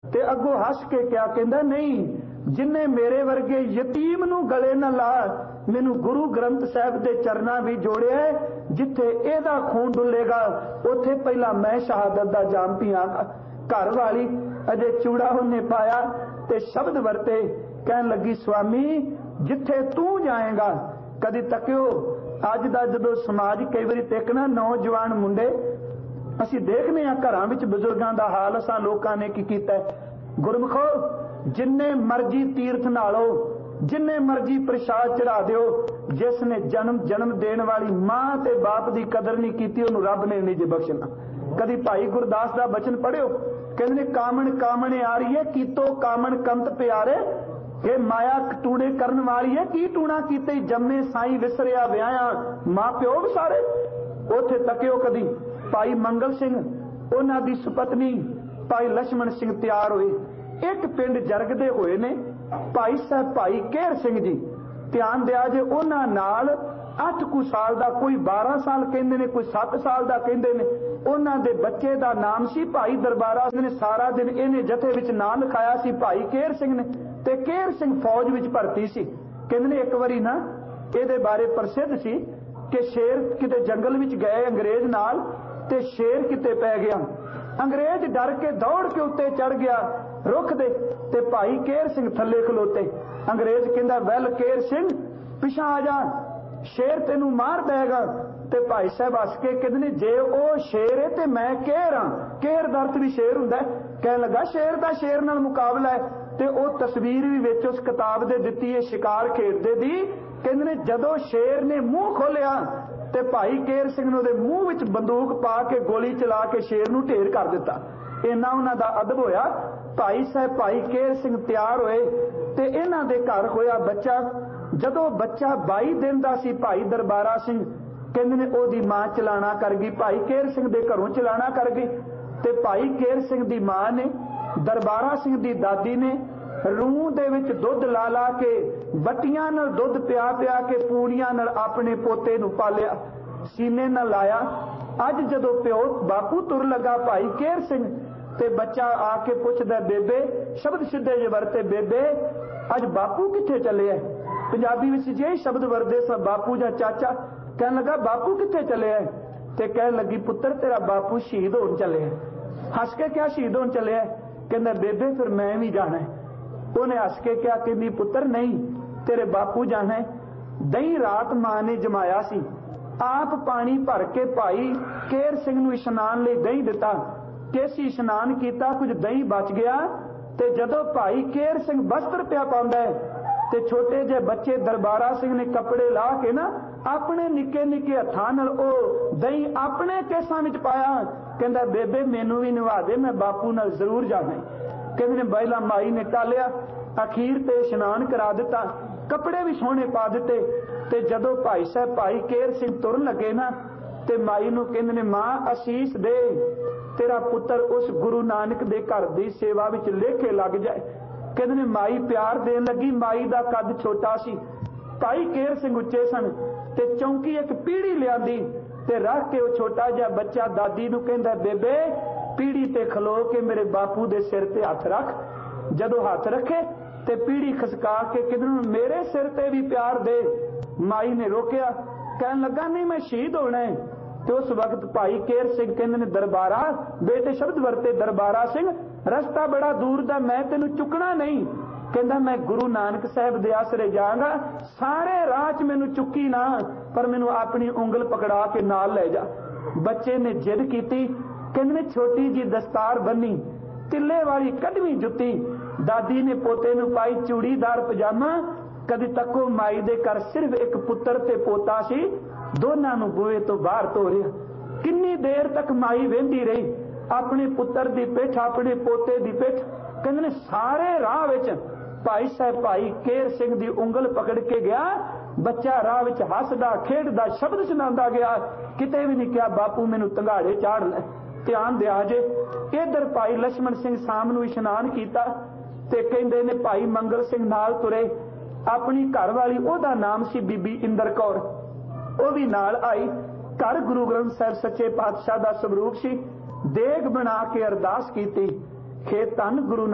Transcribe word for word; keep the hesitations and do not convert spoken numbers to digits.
ते अगों हस के क्या कहंदा, नहीं जिन्हें मेरे वर्गे यतीम नूं गले न ला, मैनू गुरु ग्रंथ साहिब के चरणा भी जोड़िया, जिथे एदा खून डुलेगा उथे पहला मैं शहादत दा जाम पीआंगा। घर वाली अजे चूड़ा उन्हें पाया ते शब्द वरते, कहन लगी स्वामी जिथे तू जाएगा। कदी तकियो अज दा जदों समाज कई बारी देखना नौजवान मुंडे असीं देखने घरां विच बजुर्गां दा हाल असां लोकां ने की कीता। गुरमुखो जिन्ने मर्जी तीर्थ नालो, जिन्ने मर्जी प्रसाद चढ़ा दिओ, जिसने जन्म जन्म देने वाली मां ते बाप की कदर नहीं की उन्होंने रब ने नहीं जे बख्शना। कदी भाई गुरदास का बचन पढ़ियो, कहते कामन कामने आ रही है कीतो कामन कंत प्यारे, ये माया टूणे करन वाली है की टूणा कीते जम्मे साई विसरिया व्याया मां प्यो सारे। उथे तकियो कदी भाई मंगल सिंह उन्हां दी सुपत्नी भाई लक्ष्मण सिंह तैयार हुए, एक पिंड जरगदे हुए ने भाई साहब भाई केर सिंह जी। ध्यान दिया जे उन्हां नाल अठ कु साल दा, कोई बारह साल कहंदे ने, कोई सत्त साल दा कहंदे ने। उन्हां दे बच्चे दा नाम सी भाई दरबारा ने। सारा दिन इहने जथे विच नाम लिखाया सी भाई केर सिंह ने, ते केर सिंह फौज विच भर्ती सी। कहंदे ने एक वारी ना इहदे बारे प्रसिद्ध सी कि शेर किते जंगल विच गए अंग्रेज नाल, ते शेर किते पै गया। अंग्रेज डर के दौड़ के उत्ते चढ़ गया रुख दे, ते भाई केर सिंह थल्ले खलोते। अंग्रेज कहंदा वैल केर सिंह पिछा आ जा, शेर तेनू मार देगा। ते भाई साहब हस के कहंदे ने जे ओ शेर है ते मैं केर हां, केर दा अर्थ भी शेर हुंदा है। कहन लगा शेर दा शेर नाल मुकाबला है, ते ओ तस्वीर भी विच उस किताब दे दित्ती है शिकार खेडदे दी। कहंदे ने जदों शेर ने मूंह खोलिया ते भाई केर सिंह ने उहदे मूंह विच बंदूक पा के गोली चला के शेर नूं ढेर कर दिता। इन्ना उन्हां दा अदब होया। भाई साहब भाई केर सिंह तैयार होए ते इन्हां दे घर होया बच्चा। जदों बच्चा बाई दिन दा सी भाई दरबारा सिंह कहंदे ने ओदी मां चलाना कर गई, भाई केर सिंह दे घरों चलाना कर गई। ते भाई केर सिंह दी मां ने दरबारा सिंह दी दादी ने रूह दे विच दुध ला ला के बट्टियां नाल दुध पिया पिया के पूड़ियां नाल अपने पोते नूं पालिया, सीने नाल लाया। अज जदों प्यो बापू तुर लगा भाई केर सिंह, ते बच्चा आके पुछदा बेबे, शब्द सीधे जे वरते, बेबे अज बापू किथे चले है। पंजाबी विच जे शब्द वरदे सा बापू जां चाचा। कहन लगा बापू किथे चले है, ते कहन लगी पुत्र तेरा बापू शहीद होण चले है। हस के क्या शहीद होण चले है, कहंदा बेबे फिर मैं भी जाना है। उन्हें हस के क्या कहंदी पुत्र नहीं तेरे बापू जाना है। दही रात मां ने जमाया सी, आप पानी भर के भाई केर सिंह नूं इशनान लई दही दिता। केसी इशनान किया, कुछ दही बच गया। ते जदों भाई केर सिंह वस्त्र पिया पाउंदा है ते छोटे जे बच्चे दरबारा सिंह ने कपड़े ला के ना अपने निके निके हत्थां नाल ओ दही अपने केसां विच पाया। कहंदा बेबे मैनू भी नवा दे, मैं बापू नाल जरूर जाना है। कहंदे ने बैला माई ने टालिया, अखीर ते इशनान करा दिता, कपड़े भी सोहणे पा दिते। ते जदों भाई साहब भाई केर सिंह तुरन लगे ना, ते माई नूं कहंदे ने मां आशीष दे, तेरा पुत्र उस गुरु नानक दे घर दी सेवा विच लेखे लग जाए। कहंदे ने माई प्यार देन लगी। माई दा कद छोटा सी, भाई केर सिंह उच्चे सन, ते चौंकी एक पीढ़ी लियांदी ते रख के वो छोटा जिहा बच्चा दादी नूं कहंदा बेबे पीढ़ी ते खलो के मेरे बापू दे सिर ते हथ रख। जदों हथ रखे ते पीढ़ी खसका के कहंदे मेरे सिर ते भी प्यार दे। माई ने रोकिया, कहन लगा नहीं मैं शहीद होना है। ते उस वक्त भाई केर सिंह कहंदे ने दरबारा बेटे शब्द वरते, दरबारा सिंह रस्ता बड़ा दूर दा, मैं तेनू चुकना नहीं। कहंदा मैं गुरु नानक साहब दे आसरे जाऊंगा, सारे राह च मैनू चुकी ना, पर मैनू अपनी उंगल पकड़ा के नाल ले जा। बच्चे ने जिद कीती। कहंदे ने छोटी जी दस्तार बन्नी, तिल्ले वाली कड़वी जुत्ती, दादी ने पोते नू पाई चूड़ीदार पजामा। कदी तको माई दे घर सिर्फ एक पुत्र ते पोता सी, दोनों नू बूहे तो बाहर तोरिया। किन्नी देर तक माई वेंदी रही, अपने पुत्र दी पिठ अपने पोते दी पिठ। कहंदे ने सारे राह विच भाई साहब भाई केर सिंह दी उंगल पकड़ के गया। बच्चा राह विच हसदा खेडदा शब्द सुनांदा गया, किते भी नहीं कहा बापू मैनू तंगाड़े चाड़ ले। ध्यान दिया जे इधर भाई लक्ष्मण सिंह साम नूं इशनान कीता, ते कहंदे ने भाई मंगल सिंह नाल तुरे। अपनी घर वाली ओदा नाम सी बीबी इंदर कौर, ओ भी नाल आई। घर गुरु ग्रंथ साहिब सच्चे पातशाह दा स्वरूप सी। देग बना के अरदास कीती, खे धन गुरु